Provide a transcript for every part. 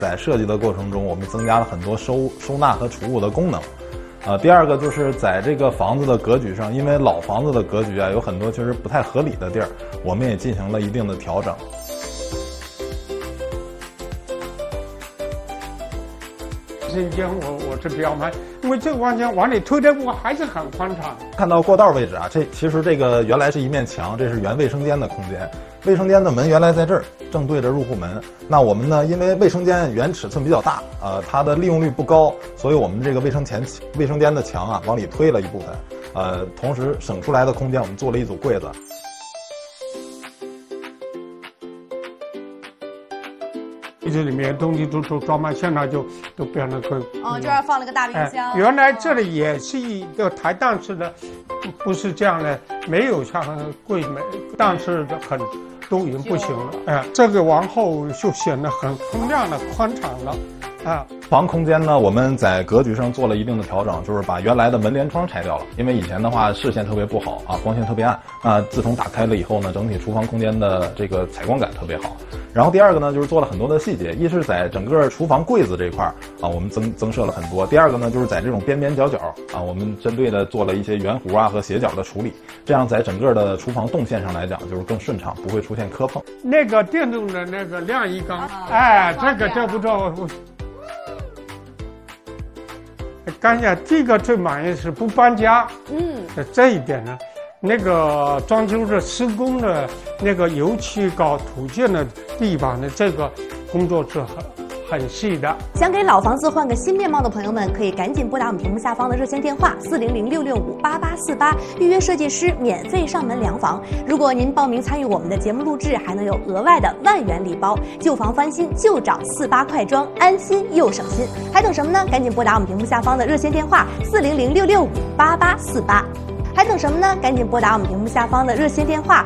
在设计的过程中，我们增加了很多收纳和储物的功能。第二个就是在这个房子的格局上，因为老房子的格局有很多确实不太合理的地儿，我们也进行了一定的调整。 这间我是比较满，因为这个往里推的我还是很宽敞。看到过道位置其实这个原来是一面墙，这是原卫生间的空间。卫生间的门原来在这儿，正对着入户门。那我们呢，因为卫生间原尺寸比较大，它的利用率不高，所以我们这个卫生间的墙往里推了一部分，同时省出来的空间，我们做了一组柜子。 这里面东西都装满，现在都变得贵。 这儿放了个大冰箱。 原来这里也是一个抬档式的，不是这样的，没有像柜门档式的很都已经不行了。这个往后就显得很通亮了、宽敞了。 房空间呢，我们在格局上做了一定的调整，就是把原来的门帘窗拆掉了，因为以前的话视线特别不好光线特别暗。自从打开了以后呢，整体厨房空间的这个采光感特别好。然后第二个呢，就是做了很多的细节，一是在整个厨房柜子这一块我们增设了很多。第二个呢，就是在这种边边角角我们针对的做了一些圆弧和斜角的处理，这样在整个的厨房动线上来讲就是更顺畅，不会出现磕碰。 那个电动的那个晾衣缸，这不知道。刚才第一个最满意是不搬家，这一点呢，那个装修的施工的那个油漆搞土建的地方的这个工作是很细的。 想给老房子换个新面貌的朋友们，可以赶紧拨打我们屏幕下方的热线电话400-665-8848，预约设计师免费上门量房。如果您报名参与我们的节目录制，还能有额外的10000元礼包。旧房翻新就找48快装，安心又省心，还等什么呢？赶紧拨打我们屏幕下方的热线电话400-665-8848。还等什么呢？赶紧拨打我们屏幕下方的热线电话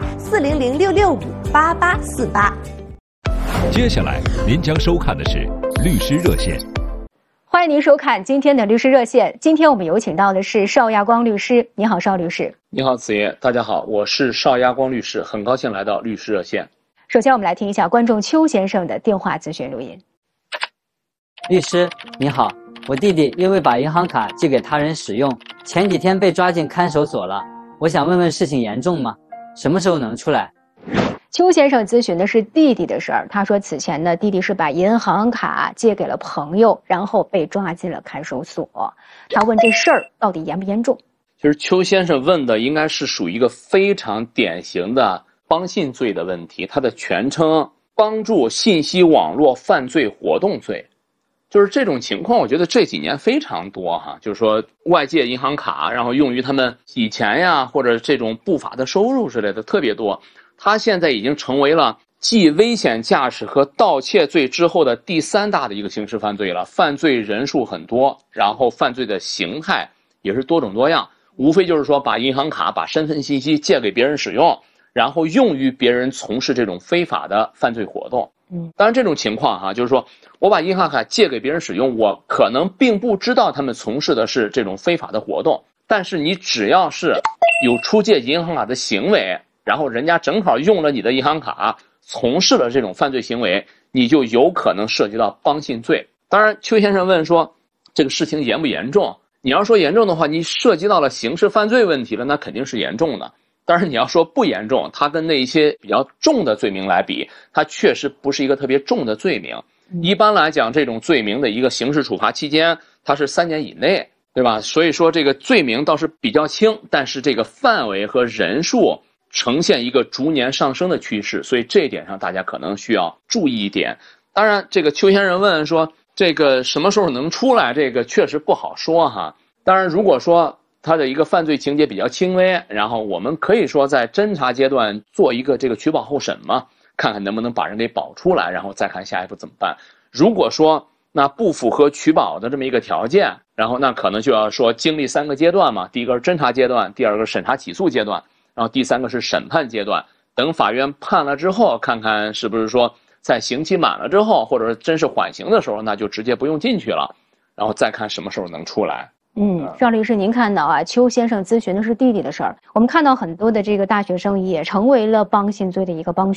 400-665-8848。 接下来您将收看的是律师热线。 欢迎您收看今天的律师热线。今天我们有请到的是邵亚光律师。你好，邵律师。 你好，子爷。大家好，我是邵亚光律师，很高兴来到律师热线。 首先我们来听一下观众邱先生的电话咨询录音。 律师你好，我弟弟因为把银行卡借给他人使用，前几天被抓进看守所了。我想问问事情严重吗？什么时候能出来？ 邱先生咨询的是弟弟的事儿。他说此前呢，弟弟是把银行卡借给了朋友，然后被抓进了看守所。他问这事儿到底严不严重？ 其实邱先生问的应该是属于一个非常典型的帮信罪的问题，它的全称帮助信息网络犯罪活动罪。就是这种情况，我觉得这几年非常多就是说外借银行卡，然后用于他们洗钱呀，或者这种不法的收入之类的特别多。它现在已经成为了继危险驾驶和盗窃罪之后的第3大的一个刑事犯罪了，犯罪人数很多，然后犯罪的形态也是多种多样，无非就是说把银行卡、把身份信息借给别人使用，然后用于别人从事这种非法的犯罪活动。当然这种情况就是说我把银行卡借给别人使用，我可能并不知道他们从事的是这种非法的活动，但是你只要是有出借银行卡的行为，然后人家正好用了你的银行卡，从事了这种犯罪行为，你就有可能涉及到帮信罪。当然邱先生问说这个事情严不严重，你要说严重的话，你涉及到了刑事犯罪问题了，那肯定是严重的。当然你要说不严重，它跟那一些比较重的罪名来比，它确实不是一个特别重的罪名。一般来讲这种罪名的一个刑事处罚期间它是3年以内，对吧？所以说这个罪名倒是比较轻，但是这个范围和人数呈现一个逐年上升的趋势，所以这一点上大家可能需要注意一点。当然这个邱先生问说这个什么时候能出来，这个确实不好说当然如果说他的一个犯罪情节比较轻微，然后我们可以说在侦查阶段做一个这个取保候审嘛，看看能不能把人给保出来，然后再看下一步怎么办。如果说那不符合取保的这么一个条件，然后那可能就要说经历3个阶段嘛，第一个是侦查阶段，第二个是审查起诉阶段，然后第3个是审判阶段。等法院判了之后，看看是不是说在刑期满了之后，或者真是缓刑的时候，那就直接不用进去了，然后再看什么时候能出来。 邵律师，您看到邱先生咨询的是弟弟的事儿。我们看到很多的这个大学生也成为了帮信罪的一个帮凶。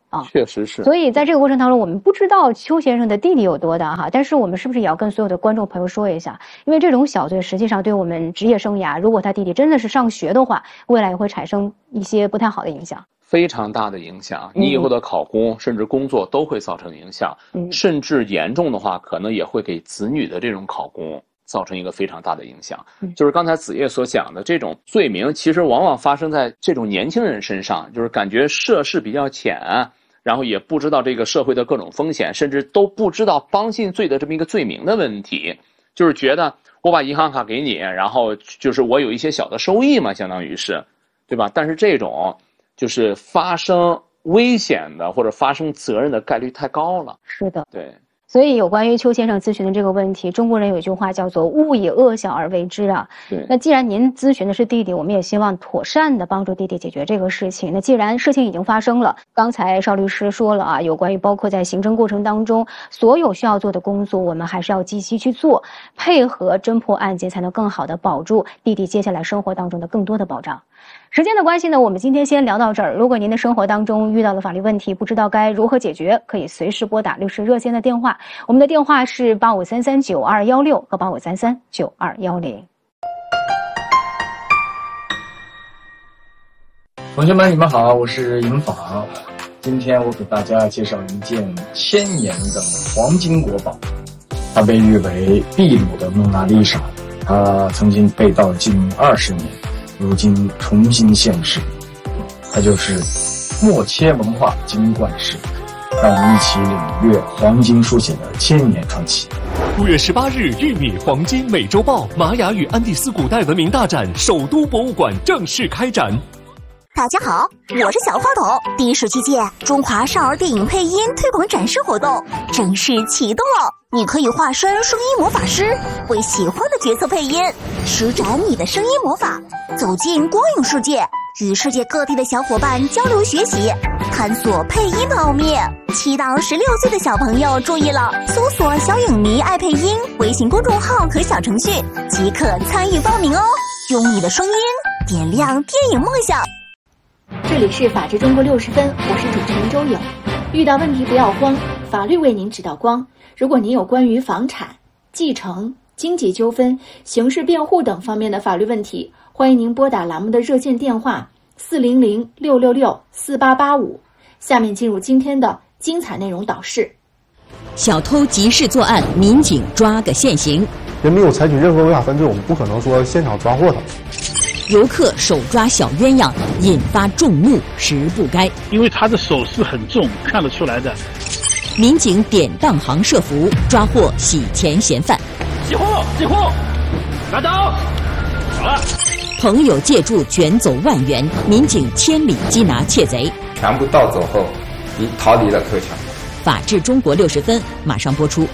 啊， 确实是。 所以在这个过程当中，我们不知道邱先生的弟弟有多大哈，但是我们是不是也要跟所有的观众朋友说一下？因为这种小罪实际上对我们职业生涯，如果他弟弟真的是上学的话，未来也会产生一些不太好的影响。 非常大的影响，你以后的考公甚至工作都会造成影响，甚至严重的话，可能也会给子女的这种考公造成一个非常大的影响。就是刚才子夜所讲的这种罪名，其实往往发生在这种年轻人身上，就是感觉涉世比较浅，然后也不知道这个社会的各种风险，甚至都不知道帮信罪的这么一个罪名的问题，就是觉得我把银行卡给你，然后就是我有一些小的收益嘛，相当于是，对吧？但是这种就是发生危险的或者发生责任的概率太高了。 是的， 对。 所以有关于邱先生咨询的这个问题，中国人有一句话叫做“勿以恶小而为之”啊。 对。 那既然您咨询的是弟弟，我们也希望妥善的帮助弟弟解决这个事情。那既然事情已经发生了，刚才邵律师说了啊，有关于包括在行政过程当中所有需要做的工作，我们还是要积极去做，配合侦破案件，才能更好的保住弟弟接下来生活当中的更多的保障。时间的关系呢，我们今天先聊到这儿。如果您的生活当中遇到了法律问题，不知道该如何解决，可以随时拨打律师热线的电话，我们的电话是85339216和85339210。 同学们，你们好，我是尹昉。今天我给大家介绍一件1000年的黄金国宝，它被誉为秘鲁的蒙娜丽莎，它曾经被盗近20年。如今重新现世，它就是默切文化金冠石。让我们一起领略黄金书写的1000年传奇。 5月18日，玉米黄金美洲豹玛雅与安第斯古代文明大展首都博物馆正式开展。 大家好，我是小花筒。第17届中华少儿电影配音推广展示活动正式启动了，你可以化身声音魔法师，为喜欢的角色配音，施展你的声音魔法，走进光影世界，与世界各地的小伙伴交流学习，探索配音的奥秘。7到16岁的小朋友注意了，搜索小影迷爱配音微信公众号和小程序即可参与报名哦，用你的声音点亮电影梦想。 这里是法治中国60分，我是主持人周勇。遇到问题不要慌，法律为您指道光。如果您有关于房产、继承、经济纠纷、刑事辩护等方面的法律问题，欢迎您拨打栏目的热线电话400-666-4885。下面进入今天的精彩内容导视。 小偷集市作案，民警抓个现行。 人没有采取任何违法犯罪，我们不可能说现场抓获他。 游客手抓小鸳鸯，引发众怒，实不该。 因为他的手势很重，看得出来的。 民警典当行设伏，抓获洗钱嫌犯。 起货，起货，拿走，好了。 朋友借助卷走1万元，民警千里缉拿窃贼。 全部盗走后，逃离了柯桥。 法治中国60分马上播出。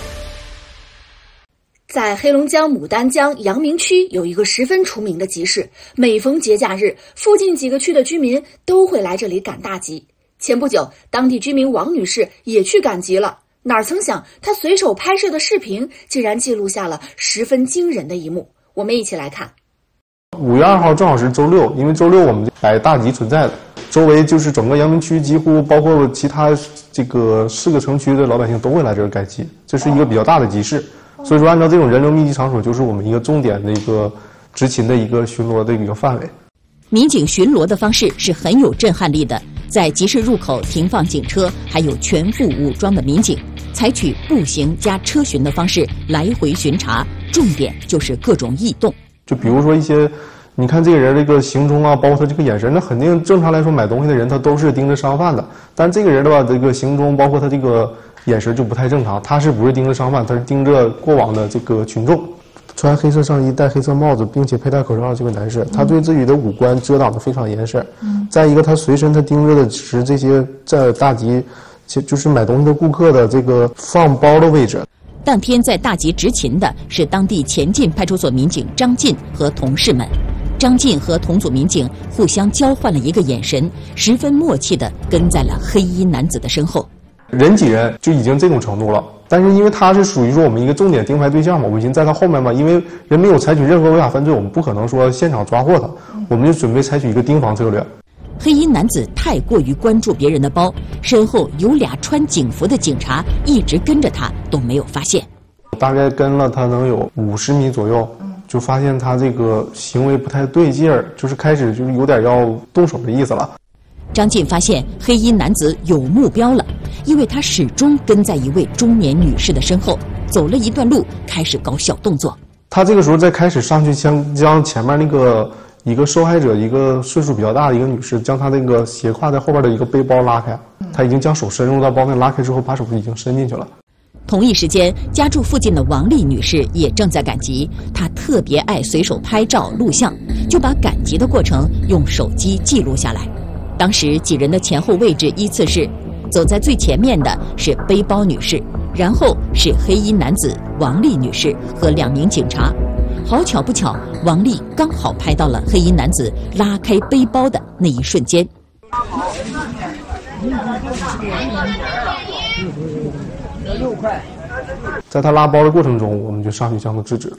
在黑龙江牡丹江阳明区有一个十分出名的集市，每逢节假日，附近几个区的居民都会来这里赶大集。前不久，当地居民王女士也去赶集了，哪曾想她随手拍摄的视频竟然记录下了十分惊人的一幕。我们一起来看。 5月2号正好是周六，因为周六我们摆大集存在的，周围就是整个阳明区几乎包括其他这个4个城区的老百姓都会来这儿赶集，这是一个比较大的集市。所以说按照这种人流密集场所，就是我们一个重点的一个执勤的一个巡逻的一个范围。 民警巡逻的方式是很有震撼力的，在集市入口停放警车，还有全副武装的民警，采取步行加车巡的方式来回巡查，重点就是各种异动。 就比如说一些你看这个人这个行踪啊，包括他这个眼神，那肯定正常来说买东西的人他都是盯着商贩的，但这个人的话，这个行踪包括他这个眼神就不太正常，他是不是盯着商贩，他是盯着过往的这个群众。穿黑色上衣戴黑色帽子并且佩戴口罩的这个男士，他对自己的五官遮挡得非常严实。再一个，他随身他盯着的是这些在大集就是买东西的顾客的这个放包的位置。 当天在大集执勤的是当地前进派出所民警张进和同事们。张进和同组民警互相交换了一个眼神，十分默契地跟在了黑衣男子的身后。 人挤人就已经这种程度了，但是因为他是属于说我们一个重点盯排对象嘛，我们已经在他后面嘛，因为人没有采取任何违法犯罪，我们不可能说现场抓获他，我们就准备采取一个盯防策略。 黑衣男子太过于关注别人的包，身后有俩穿警服的警察一直跟着他，都没有发现。 大概跟了他能有50米左右，就发现他这个行为不太对劲儿，就是开始就是有点要动手的意思了。 张进发现黑衣男子有目标了，因为他始终跟在一位中年女士的身后，走了一段路，开始搞小动作。 他这个时候再开始上去将前面那个一个受害者，一个岁数比较大的一个女士，将她那个斜挎在后边的一个背包拉开，他已经将手伸入到包内拉开之后，把手已经伸进去了。 同一时间，家住附近的王丽女士也正在赶集，她特别爱随手拍照录像，就把赶集的过程用手机记录下来。当时几人的前后位置依次是，走在最前面的是背包女士，然后是黑衣男子王丽女士和2名警察。好巧不巧，王丽刚好拍到了黑衣男子拉开背包的那一瞬间。 在他拉包的过程中，我们就上去将他制止了。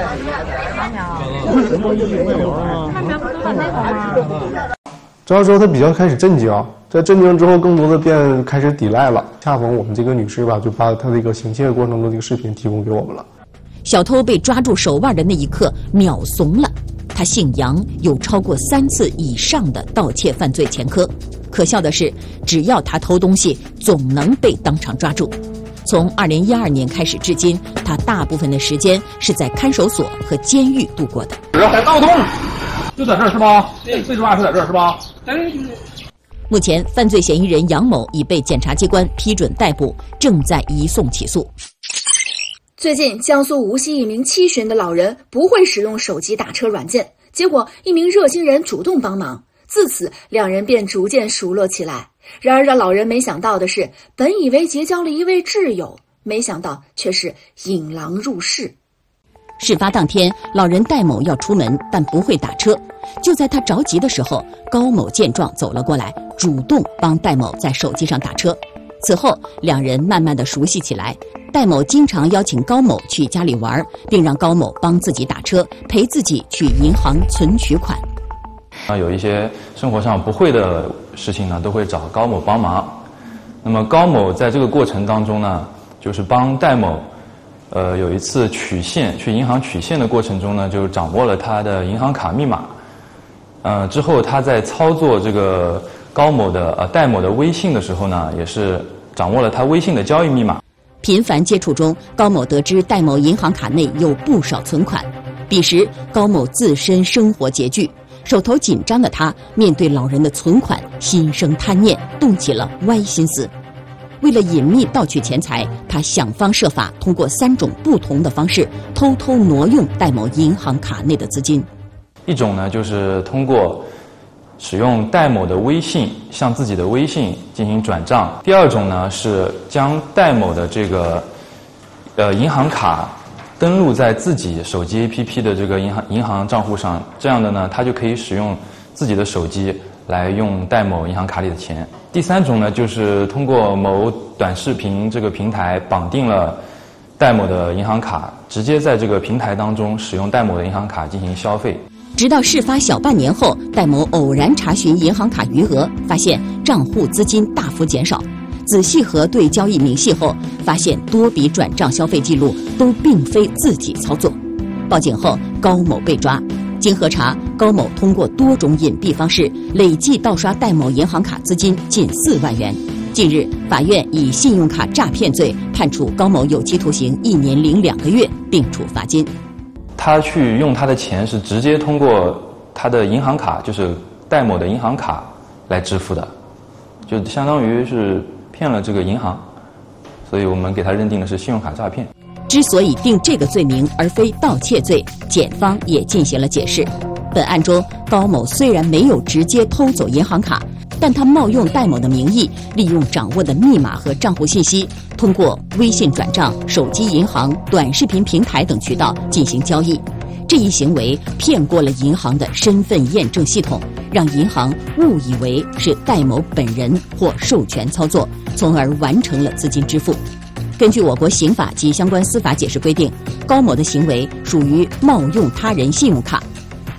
这时候他比较开始震惊，在震惊之后，更多的便开始抵赖了。恰逢我们这个女士吧，就把她这个行窃过程中的这个视频提供给我们了。 小偷被抓住手腕的那一刻，秒怂了。他姓杨，有超过3次以上的盗窃犯罪前科。可笑的是，只要他偷东西，总能被当场抓住。从2012年开始至今，他大部分的时间是在看守所和监狱度过的。 在道东，就在这儿是吧？最重要是在这儿是吧？ 目前，犯罪嫌疑人杨某已被检察机关批准逮捕，正在移送起诉。 最近，江苏无锡一名7旬的老人不会使用手机打车软件，结果一名热心人主动帮忙，自此2人便逐渐熟络起来。然而让老人没想到的是，本以为结交了一位挚友，没想到却是引狼入室。 事发当天，老人戴某要出门，但不会打车。就在他着急的时候，高某见状走了过来，主动帮戴某在手机上打车。此后，2人慢慢的熟悉起来。戴某经常邀请高某去家里玩，并让高某帮自己打车，陪自己去银行存取款。 有一些生活上不会的事情呢，都会找高某帮忙。那么高某在这个过程当中呢，就是帮戴某，有一次去银行取现的过程中呢，就掌握了他的银行卡密码。之后他在操作这个戴某的微信的时候呢，也是掌握了他微信的交易密码。 频繁接触中，高某得知戴某银行卡内有不少存款。彼时，高某自身生活拮据，手头紧张的他面对老人的存款，心生贪念，动起了歪心思。为了隐秘盗取钱财，他想方设法通过3种不同的方式偷偷挪用戴某银行卡内的资金。 一种呢，就是通过使用戴某的微信向自己的微信进行转账。第2种呢，是将戴某的这个银行卡登录在自己手机 APP 的这个银行账户上，这样的呢，他就可以使用自己的手机来用戴某银行卡里的钱。第3种呢，就是通过某短视频这个平台绑定了戴某的银行卡，直接在这个平台当中使用戴某的银行卡进行消费。 直到事发小半年后，戴某偶然查询银行卡余额，发现账户资金大幅减少。仔细核对交易明细后，发现多笔转账消费记录都并非自己操作。报警后，高某被抓。经核查，高某通过多种隐蔽方式，累计盗刷戴某银行卡资金近4万元。近日，法院以信用卡诈骗罪判处高某有期徒刑1年零2个月，并处罚金。 他去用他的钱是直接通过他的银行卡，就是戴某的银行卡来支付的，就相当于是骗了这个银行，所以我们给他认定的是信用卡诈骗。 之所以定这个罪名而非盗窃罪，检方也进行了解释。本案中，高某虽然没有直接偷走银行卡，但他冒用戴某的名义，利用掌握的密码和账户信息，通过微信转账、手机银行、短视频平台等渠道进行交易。这一行为骗过了银行的身份验证系统，让银行误以为是戴某本人或授权操作，从而完成了资金支付。根据我国刑法及相关司法解释规定，高某的行为属于冒用他人信用卡。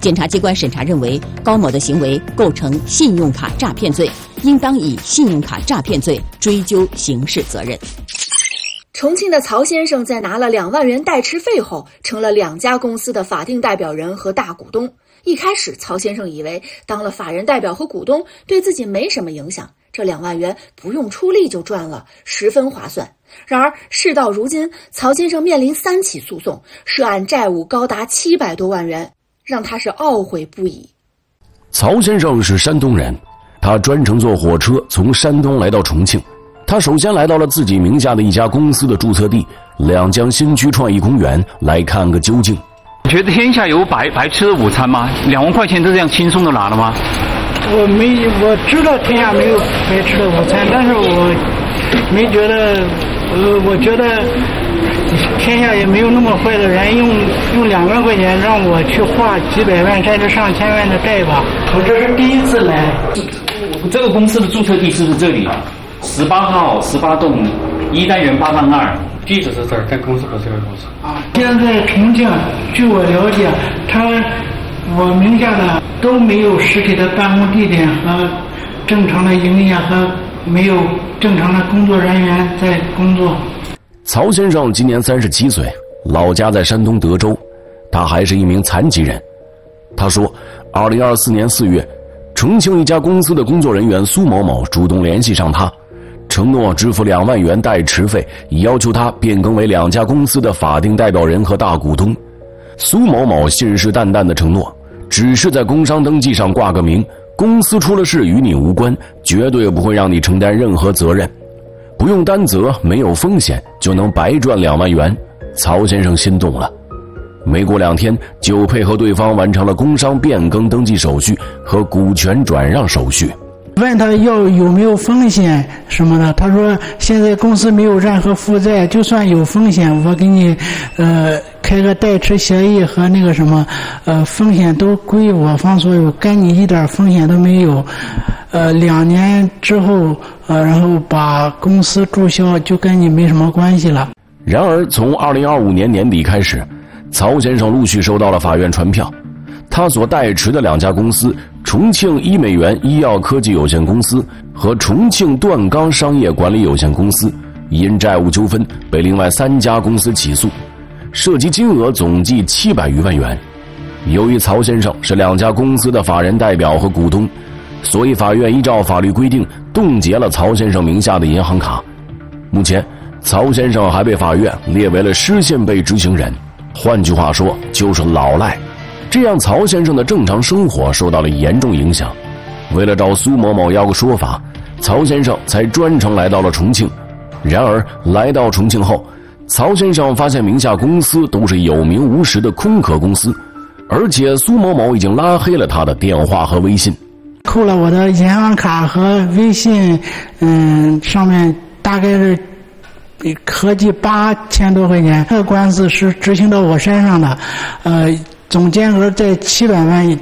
检察机关审查认为，高某的行为构成信用卡诈骗罪，应当以信用卡诈骗罪追究刑事责任。 重庆的曹先生在拿了2万元代持费后，成了2家公司的法定代表人和大股东。一开始，曹先生以为当了法人代表和股东对自己没什么影响，这2万元不用出力就赚了，十分划算。然而事到如今，曹先生面临3起诉讼，涉案债务高达700多万元，让他是懊悔不已。 曹先生是山东人，他专程坐火车从山东来到重庆。他首先来到了自己名下的一家公司的注册地两江新区创意公园来看个究竟。 觉得天下有白吃的午餐吗？2万块钱就这样轻松的拿了吗？ 我知道天下没有白吃的午餐，但是我没觉得，我觉得天下也没有那么坏的人用2万块钱让我去花几百万甚至上千万的贷吧。我这是第一次来。 这个公司的注册地是不是这里？18号18栋1单元8杠2。地址是这儿，但公司不是这个公司。 现在重庆，据我了解，我名下的都没有实体的办公地点和正常的营业和没有正常的工作人员在工作。 曹先生今年37岁，老家在山东德州，他还是一名残疾人。他说，2024年4月，重庆一家公司的工作人员苏某某主动联系上他，承诺支付2万元代持费，要求他变更为2家公司的法定代表人和大股东。苏某某信誓旦旦地承诺，只是在工商登记上挂个名，公司出了事与你无关，绝对不会让你承担任何责任，不用担责，没有风险，就能白赚2万元。曹先生心动了，没过2天就配合对方完成了工商变更登记手续和股权转让手续。 问他有没有风险什么的，他说现在公司没有任何负债，就算有风险，我给你开个代持协议和那个什么风险都归我方所有，跟你一点风险都没有。2年之后然后把公司注销，就跟你没什么关系了。 然而从2025年年底开始，曹先生陆续收到了法院传票，他所代持的2家公司重庆医美元医药科技有限公司和重庆段钢商业管理有限公司因债务纠纷被另外3家公司起诉，涉及金额总计700余万元。由于曹先生是2家公司的法人代表和股东，所以法院依照法律规定冻结了曹先生名下的银行卡。目前曹先生还被法院列为了失信被执行人，换句话说就是老赖。这样曹先生的正常生活受到了严重影响。为了找苏某某要个说法，曹先生才专程来到了重庆。然而来到重庆后，曹先生发现名下公司都是有名无实的空壳公司，而且苏某某已经拉黑了他的电话和微信， 扣了我的银行卡和微信，上面大概是合计8000多块钱。这个官司是执行到我身上的，总金额在700万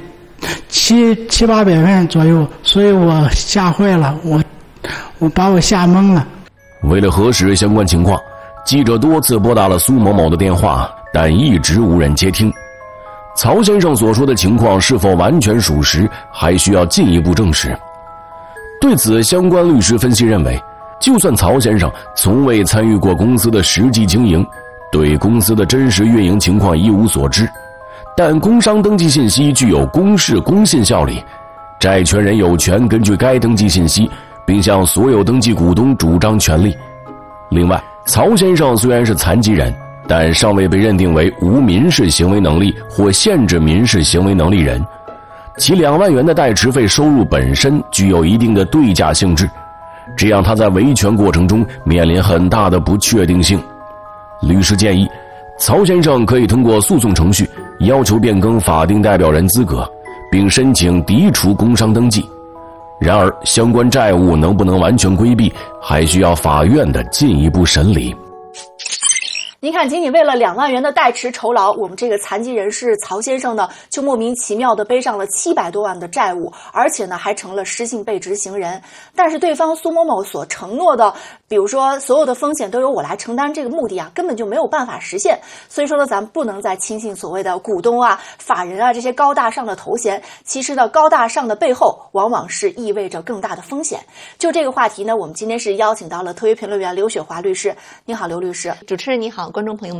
700-800万左右，所以我吓坏了，我把我吓懵了。 为了核实相关情况，记者多次拨打了苏某某的电话，但一直无人接听。曹先生所说的情况是否完全属实，还需要进一步证实。对此，相关律师分析认为，就算曹先生从未参与过公司的实际经营，对公司的真实运营情况一无所知，但工商登记信息具有公示公信效力，债权人有权根据该登记信息并向所有登记股东主张权利。另外，曹先生虽然是残疾人，但尚未被认定为无民事行为能力或限制民事行为能力人，其2万元的代持费收入本身具有一定的对价性质，这样他在维权过程中面临很大的不确定性。律师建议，曹先生可以通过诉讼程序要求变更法定代表人资格，并申请涤除工商登记。然而，相关债务能不能完全规避，还需要法院的进一步审理。 您看，仅仅为了2万元的代持酬劳，我们这个残疾人士曹先生呢，就莫名其妙的背上了700多万的债务，而且呢，还成了失信被执行人。但是对方苏某某所承诺的比如说所有的风险都由我来承担，这个目的啊根本就没有办法实现。所以说呢，咱们不能再轻信所谓的股东啊、法人啊这些高大上的头衔，其实呢高大上的背后往往是意味着更大的风险。就这个话题呢，我们今天是邀请到了特约评论员刘雪华律师。你好，刘律师。 主持人你好，观众朋友们。